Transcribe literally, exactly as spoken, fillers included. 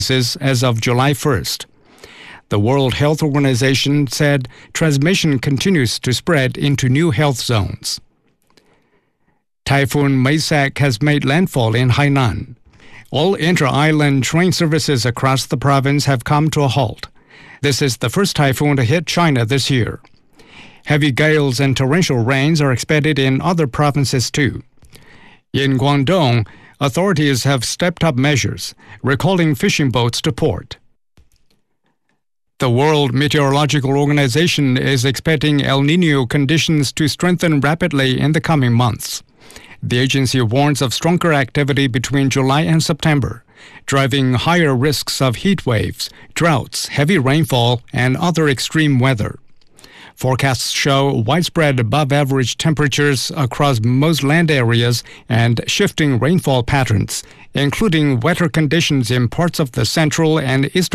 as of July first. The World Health Organization said transmission continues to spread into new health zones. Typhoon Maysak has made landfall in Hainan. All inter-island train services across the province have come to a halt. This is the first typhoon to hit China this year. Heavy gales and torrential rains are expected in other provinces too. In Guangdong, authorities have stepped up measures, recalling fishing boats to port. The World Meteorological Organization is expecting El Niño conditions to strengthen rapidly in the coming months. The agency warns of stronger activity between July and September, driving higher risks of heat waves, droughts, heavy rainfall, and other extreme weather. Forecasts show widespread above-average temperatures across most land areas and shifting rainfall patterns, including wetter conditions in parts of the central and eastern